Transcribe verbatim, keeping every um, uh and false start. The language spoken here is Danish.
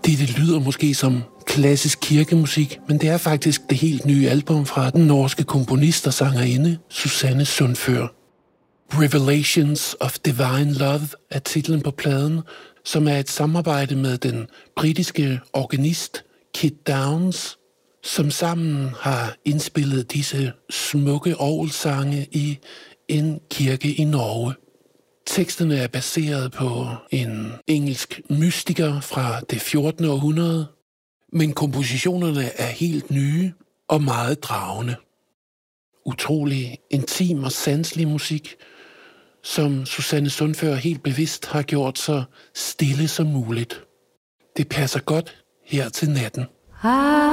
Det, det lyder måske som klassisk kirkemusik, men det er faktisk det helt nye album fra den norske komponist og sangerinde Susanne Sundfør. Revelations of Divine Love er titlen på pladen, som er et samarbejde med den britiske organist Kit Downs, som sammen har indspillet disse smukke orgelsange i en kirke i Norge. Teksterne er baseret på en engelsk mystiker fra det fjortende århundrede, men kompositionerne er helt nye og meget dragende. Utrolig intim og sanselig musik, som Susanne Sundfør helt bevidst har gjort så stille som muligt. Det passer godt her til natten.